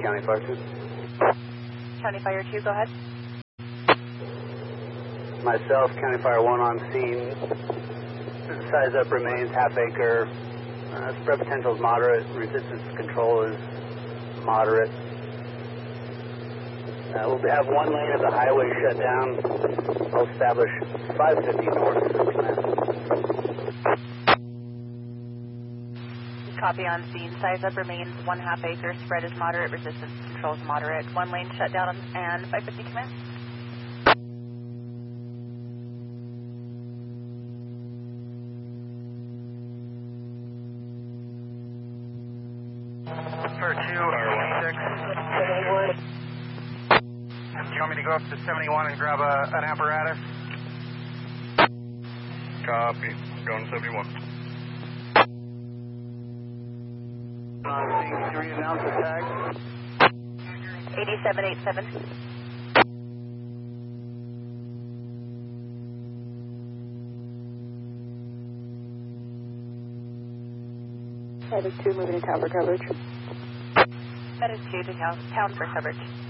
County Fire 2. County Fire 2, go ahead. Myself, County Fire 1 on scene. Size up remains half acre. Spread potential is moderate. Resistance control is moderate. We'll have one lane of the highway shut down. We'll establish 550 north. Copy on scene. Size up remains 1/2 acre. Spread is moderate. Resistance control is moderate. One lane shut down and 550 command. For 2, 26. Do you want me to go up to 71 and grab an apparatus? Copy. Going to 71. Seeing 3 announce attack. 8787. That is 2 moving to town for coverage. That is 2 to town for coverage.